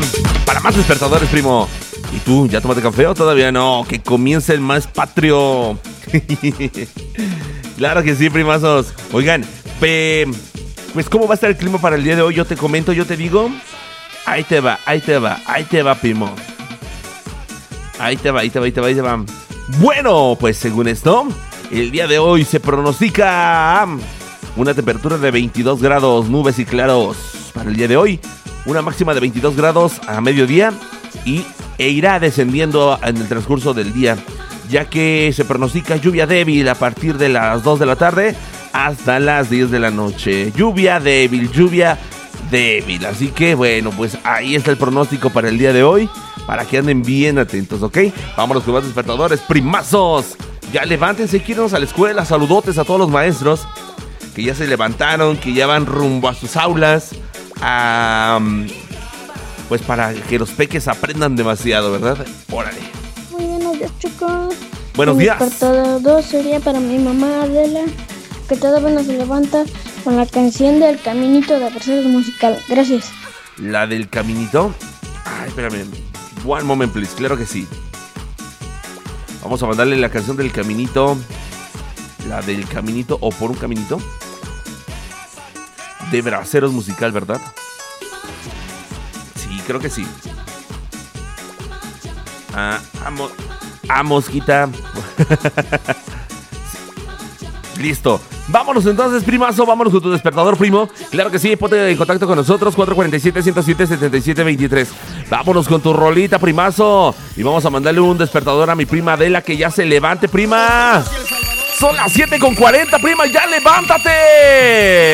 para más despertadores, primo. ¿Y tú, ya tomaste café o todavía no? Que comience el más patrio. Claro que sí, primazos. Oigan, pues ¿cómo va a estar el clima para el día de hoy? Yo te comento, yo te digo. Ahí te va, primo. Ahí te va. Bueno, pues según esto, el día de hoy se pronostica una temperatura de 22 grados, nubes y claros para el día de hoy. Una máxima de 22 grados a mediodía e irá descendiendo en el transcurso del día, ya que se pronostica lluvia débil a partir de las 2 de la tarde hasta las 10 de la noche. Lluvia débil. Así que bueno, pues ahí está el pronóstico para el día de hoy, para que anden bien atentos, ¿ok? Vámonos con más despertadores, primazos. Ya levántense, quieren irnos a la escuela. Saludotes a todos los maestros que ya se levantaron, que ya van rumbo a sus aulas, pues para que los peques aprendan demasiado, ¿verdad? Órale. Muy buenos días, chicos. Buenos días. Despertador sería para mi mamá Adela, que todavía no se levanta, con la canción del Caminito de Versailles musical. Gracias. ¿La del Caminito? Ay, espérame. One moment, please. Claro que sí. Vamos a mandarle la canción del Caminito. La del Caminito o Por un Caminito de Braceros musical, ¿verdad? Sí, creo que sí. Mosquita. Listo. Vámonos entonces, primazo. Vámonos con tu despertador, primo. Claro que sí, ponte en contacto con nosotros. 447-107-7723. Vámonos con tu rolita, primazo. Y vamos a mandarle un despertador a mi prima Adela, que ya se levante, prima. Son las 7:40, prima. ¡Ya levántate!